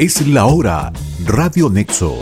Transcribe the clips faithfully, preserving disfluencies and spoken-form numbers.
Es la hora. Radio Nexo.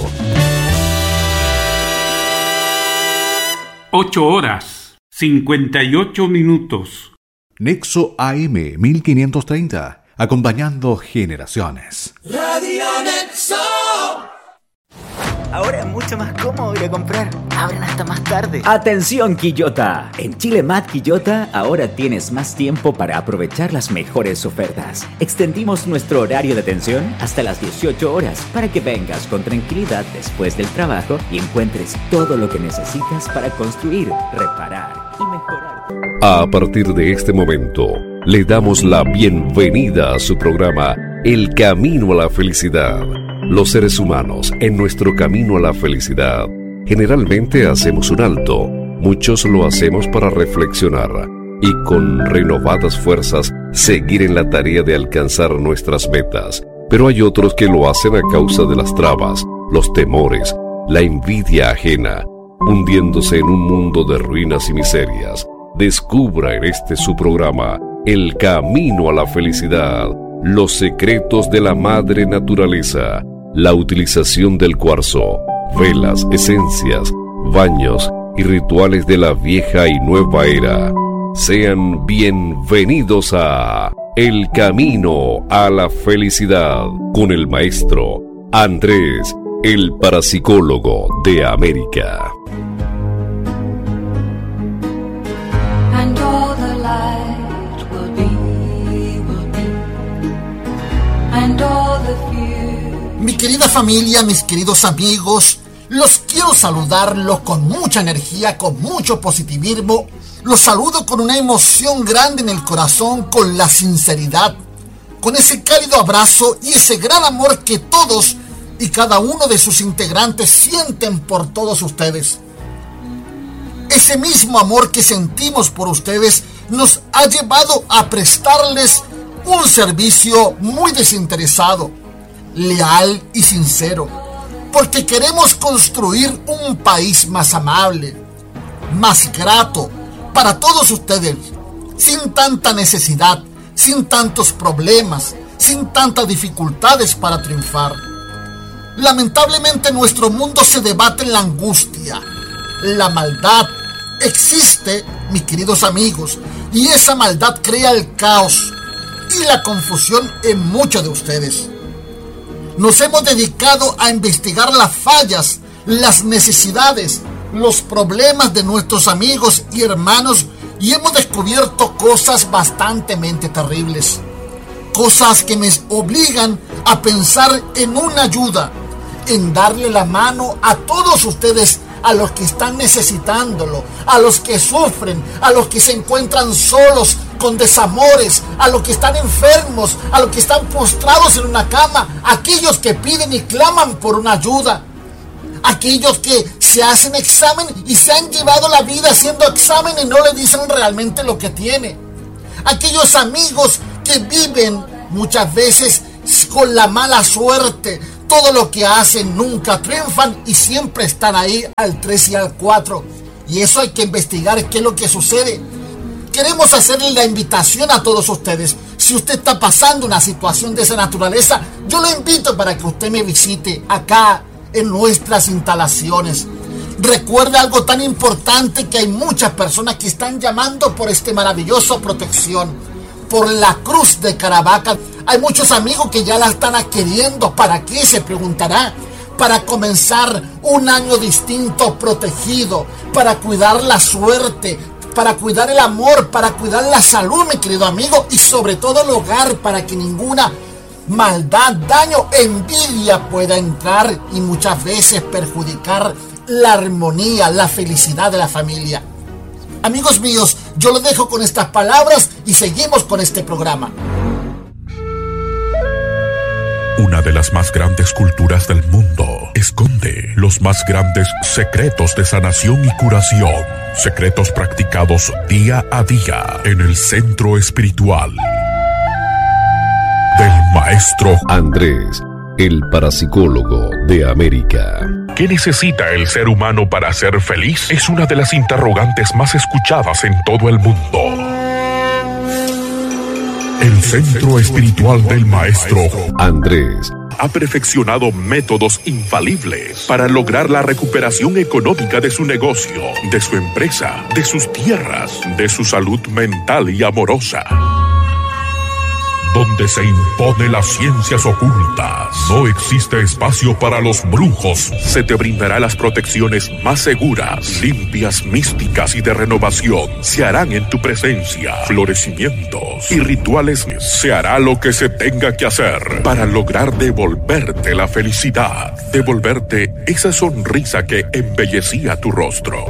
Ocho horas, cincuenta y ocho minutos. Nexo A M mil quinientos treinta, acompañando generaciones. Radio Nexo. Ahora es mucho más cómodo ir a comprar. Abren hasta más tarde. ¡Atención, Quillota! En Chile Mat Quillota ahora tienes más tiempo para aprovechar las mejores ofertas. Extendimos nuestro horario de atención hasta las dieciocho horas para que vengas con tranquilidad después del trabajo y encuentres todo lo que necesitas para construir, reparar y mejorar. A partir de este momento, le damos la bienvenida a su programa El Camino a la Felicidad. Los seres humanos, en nuestro camino a la felicidad, generalmente hacemos un alto. Muchos lo hacemos para reflexionar y con renovadas fuerzas seguir en la tarea de alcanzar nuestras metas. Pero hay otros que lo hacen a causa de las trabas, los temores, la envidia ajena, hundiéndose en un mundo de ruinas y miserias. Descubra en este su programa El Camino a la Felicidad, los secretos de la madre naturaleza, la utilización del cuarzo, velas, esencias, baños y rituales de la vieja y nueva era. Sean bienvenidos a El Camino a la Felicidad con el maestro Andrés, el parapsicólogo de América. And all the light will be, will be, and all the fear. Mi querida familia, mis queridos amigos, los quiero saludarlos con mucha energía, con mucho positivismo. Los saludo con una emoción grande en el corazón, con la sinceridad, con ese cálido abrazo y ese gran amor que todos y cada uno de sus integrantes sienten por todos ustedes. Ese mismo amor que sentimos por ustedes nos ha llevado a prestarles un servicio muy desinteresado, leal y sincero, porque queremos construir un país más amable, más grato para todos ustedes, sin tanta necesidad, sin tantos problemas, sin tantas dificultades para triunfar. Lamentablemente nuestro mundo se debate en la angustia, la maldad existe, mis queridos amigos, y esa maldad crea el caos y la confusión en muchos de ustedes. Nos hemos dedicado a investigar las fallas, las necesidades, los problemas de nuestros amigos y hermanos y hemos descubierto cosas bastante terribles. Cosas que me obligan a pensar en una ayuda, en darle la mano a todos ustedes, a los que están necesitándolo, a los que sufren, a los que se encuentran solos, con desamores, a los que están enfermos, a los que están postrados en una cama, aquellos que piden y claman por una ayuda, aquellos que se hacen examen y se han llevado la vida haciendo examen y no le dicen realmente lo que tiene, aquellos amigos que viven muchas veces con la mala suerte. Todo lo que hacen nunca triunfan y siempre están ahí al tres y al cuatro. Y eso hay que investigar qué es lo que sucede. Queremos hacerle la invitación a todos ustedes. Si usted está pasando una situación de esa naturaleza, yo lo invito para que usted me visite acá en nuestras instalaciones. Recuerde algo tan importante, que hay muchas personas que están llamando por este maravilloso protección, por la cruz de Caravaca. Hay muchos amigos que ya la están adquiriendo. ¿Para qué? Se preguntará. Para comenzar un año distinto, protegido, para cuidar la suerte, para cuidar el amor, para cuidar la salud, mi querido amigo, y sobre todo el hogar, para que ninguna maldad, daño, envidia pueda entrar y muchas veces perjudicar la armonía, la felicidad de la familia. Amigos míos, yo los dejo con estas palabras y seguimos con este programa. Una de las más grandes culturas del mundo esconde los más grandes secretos de sanación y curación. Secretos practicados día a día en el centro espiritual del maestro Andrés, el parapsicólogo de América. ¿Qué necesita el ser humano para ser feliz? Es una de las interrogantes más escuchadas en todo el mundo. El centro espiritual del maestro Andrés, ha perfeccionado métodos infalibles para lograr la recuperación económica de su negocio, de su empresa, de sus tierras, de su salud mental y amorosa. Donde se impone las ciencias ocultas, no existe espacio para los brujos. Se te brindará las protecciones más seguras, limpias, místicas y de renovación. Se harán en tu presencia florecimientos y rituales. Se hará lo que se tenga que hacer para lograr devolverte la felicidad, devolverte esa sonrisa que embellecía tu rostro.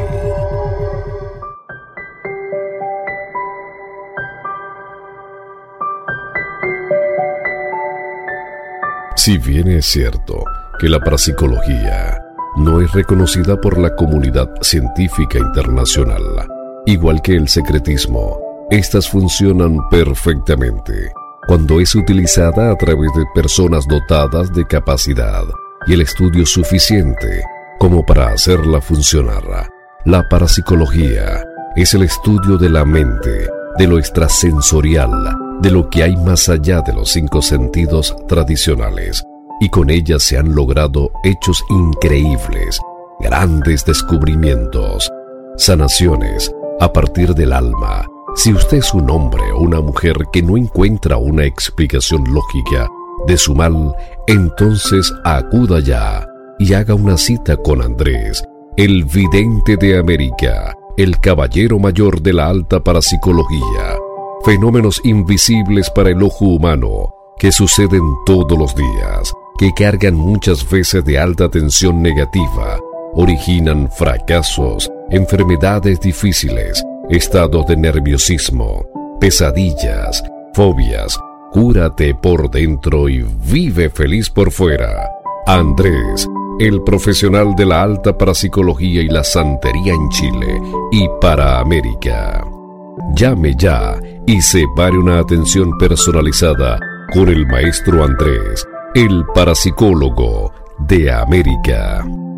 Si bien es cierto que la parapsicología no es reconocida por la comunidad científica internacional, igual que el secretismo, estas funcionan perfectamente cuando es utilizada a través de personas dotadas de capacidad y el estudio suficiente como para hacerla funcionar. La parapsicología es el estudio de la mente, de lo extrasensorial, de lo que hay más allá de los cinco sentidos tradicionales, y con ella se han logrado hechos increíbles, grandes descubrimientos, sanaciones a partir del alma. Si usted es un hombre o una mujer que no encuentra una explicación lógica de su mal, entonces acuda ya y haga una cita con Andrés, el vidente de América, el caballero mayor de la alta parapsicología. Fenómenos invisibles para el ojo humano que suceden todos los días, que cargan muchas veces de alta tensión negativa, originan fracasos, enfermedades difíciles, estados de nerviosismo, pesadillas, fobias. Cúrate por dentro y vive feliz por fuera. Andrés, el profesional de la alta parapsicología y la santería en Chile y para América. Llame ya y separe una atención personalizada con el maestro Andrés, el parapsicólogo de América.